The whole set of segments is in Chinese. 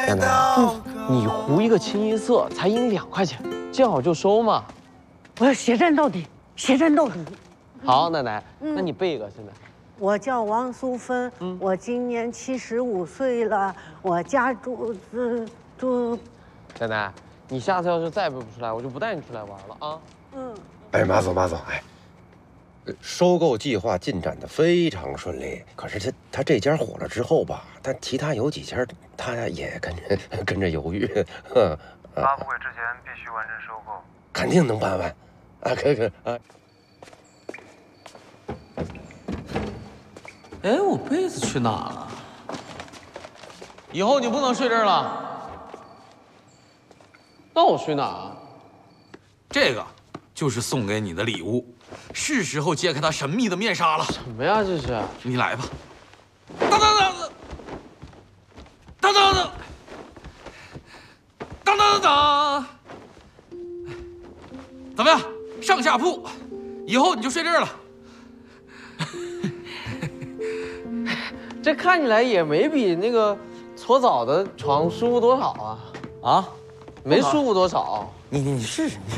奶奶，你糊一个清一色才赢2块钱，见好就收嘛。 我要血战到底，血战到底。 好，奶奶，那你背一个现在。 我叫王淑芬，我今年75岁了，我家住。 奶奶，你下次要是再背不出来，我就不带你出来玩了啊。 哎，马总，哎，收购计划进展得非常顺利。可是他这家火了之后吧，但其他有几家他也跟着犹豫。 发布会之前必须完成收购， 肯定能办完。啊，可啊。 哎，我被子去哪了？以后你不能睡这儿了。那我睡哪啊？ 这个就是送给你的礼物，是时候揭开它神秘的面纱了。 什么呀，这是？ 你来吧。当当当，当当当，当当当。怎么样？上下铺，以后你就睡这儿了。 这看起来也没比那个搓澡的床舒服多少啊！啊，没舒服多少。 你试试，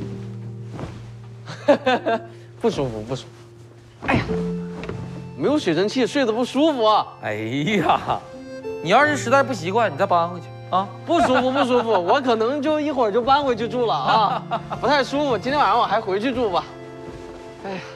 不舒服，不舒服。哎呀，没有水蒸气，睡得不舒服啊！ 哎呀，你要是实在不习惯，你再搬回去啊！ 不舒服，不舒服，我可能就一会儿就搬回去住了啊，不太舒服。今天晚上我还回去住吧。哎呀。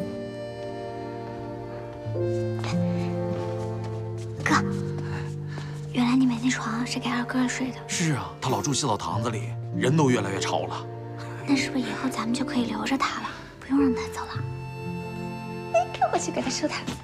哥，原来你买那床是给二哥睡的。 是啊，他老住洗澡堂子里，人都越来越潮了。 那是不是以后咱们就可以留着他了，不用让他走了？哎，看我去给他收毯子。